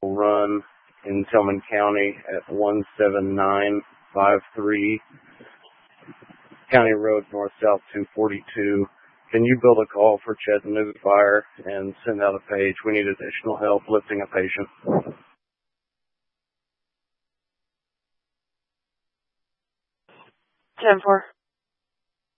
run in Tillman County at 17953 County Road North-South 242. Can you build a call for Chattanooga Fire and send out a page? We need additional help lifting a patient. 10-4.